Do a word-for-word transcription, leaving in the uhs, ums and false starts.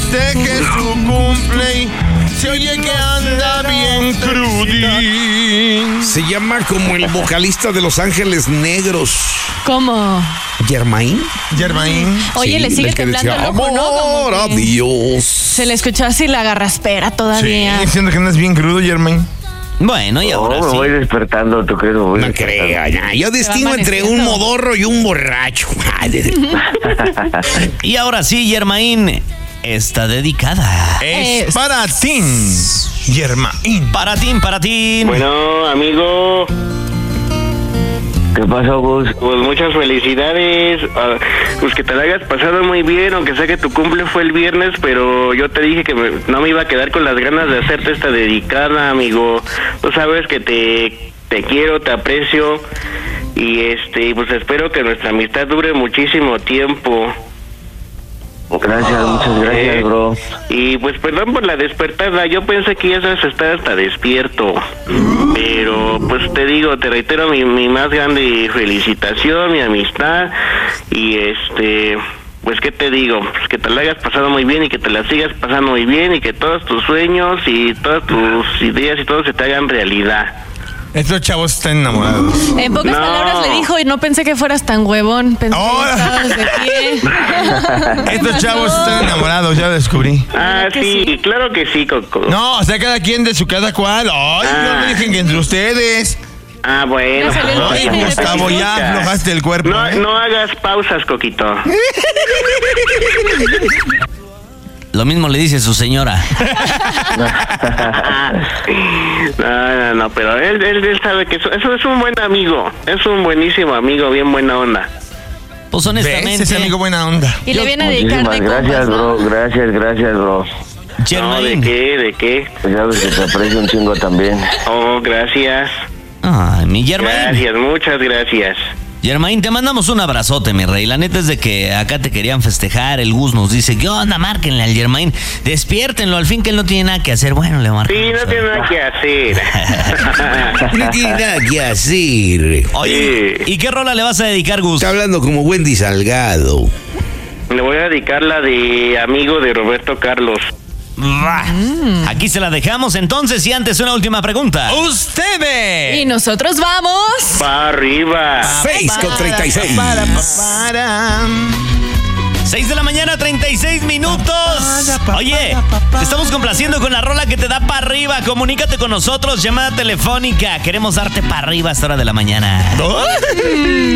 este que es su cumple y se oye que anda bien crudín. Se llama como el vocalista de Los Ángeles Negros. ¿Cómo? ¿Germain? Germain. Oye, Sí, le sigue el que temblando decía, el ojo, ¿no? Como amor a que Dios. se le escuchó así la garraspera Sí, todavía. diciendo que andas bien crudo, Germain. Bueno, y ahora No, me sí. voy despertando, tú crees, me voy No despertando. crea, ya. Yo distingo entre un amaneciendo. modorro y un borracho. Y ahora sí, Germain está dedicada. Es Es- para ti, Germain. Para ti, para ti. Bueno, amigo, ¿Qué pasó, Gus? pues muchas felicidades. Ah, pues que te la hayas pasado muy bien, aunque sé que tu cumple fue el viernes, pero yo te dije que me- no me iba a quedar con las ganas de hacerte esta dedicada, amigo. Tú sabes que te, te quiero, te aprecio y este, pues espero que nuestra amistad dure muchísimo tiempo. Gracias, muchas gracias, Eh, bro. Y pues perdón por la despertada, yo pensé que ya sabes estar hasta despierto, pero pues te digo, te reitero mi, mi más grande felicitación, mi amistad, y este, pues qué te digo, pues que te la hayas pasado muy bien y que te la sigas pasando muy bien y que todos tus sueños y todas tus ideas y todo se te hagan realidad. Estos chavos están enamorados. En pocas No. palabras le dijo, y no pensé que fueras tan huevón. Pensé Ahora. que estabas de pie. Estos chavos están enamorados, ya lo descubrí. Ah, que sí, sí? claro que sí, Coco. No, o sea, cada quien de su cada cual. Ay, Ah. no me dije que entre ustedes. Ah, bueno. Ya salió el Ay, peine de Gustavo, ya Escucha. aflojaste el cuerpo, No, ¿eh? no hagas pausas, Coquito. Lo mismo le dice su señora. No, no, no, pero él, él, él sabe que eso, eso es un buen amigo. Es un buenísimo amigo, bien buena onda. Pues ¿Ves? honestamente, Ese amigo buena onda. Y le viene a dedicar Muchísimas de gracias, compas, ¿no? bro. Gracias, gracias, bro. No, ¿de Germain. qué? ¿De qué? Pues ya ves que te aprecio un chingo también. Oh, gracias. Ay, mi Germain. Gracias, muchas gracias. Germain, te mandamos un abrazote, mi rey. La neta es de que acá te querían festejar. El Gus nos dice, ¿qué onda? Márquenle al Germain. Despiértenlo, al fin que él no tiene nada que hacer. Bueno, le marcamos. Sí, no tiene nada que hacer. No tiene nada que hacer. Oye, ¿y qué rola le vas a dedicar, Gus? Está hablando como Wendy Salgado. Le voy a dedicar la de amigo de Roberto Carlos. Va. Aquí se la dejamos entonces. Y antes, una última pregunta. ¡Ustedes! Y nosotros vamos. ¡Pa' arriba! seis con treinta y seis. Para, para. seis de la mañana, treinta y seis minutos. Oye, te estamos complaciendo con la rola que te da para arriba. Comunícate con nosotros, llamada telefónica. Queremos darte para arriba a esta hora de la mañana.